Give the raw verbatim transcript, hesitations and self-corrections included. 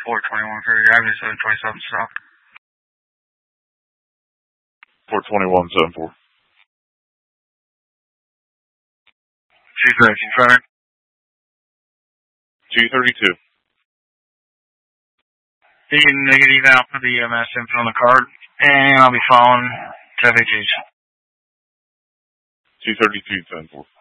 four twenty-one for your Avenue seven twenty-seven stop. four twenty-one, seven four. two thirty-two. two thirty-two. You can negative out for the E M S info on the card, and I'll be following F H H. two thirty-two, seven four.